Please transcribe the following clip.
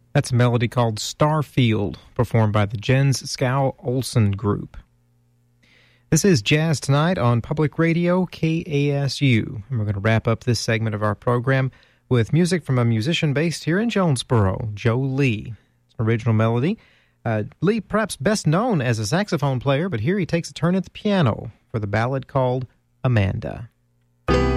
That's a melody called Starfield, performed by the Jens Skou Olsen Group. This is Jazz Tonight on Public Radio, KASU. And we're going to wrap up this segment of our program with music from a musician based here in Jonesboro, Joe Lee. It's an original melody. Lee, perhaps best known as a saxophone player, but here he takes a turn at the piano for the ballad called Amanda.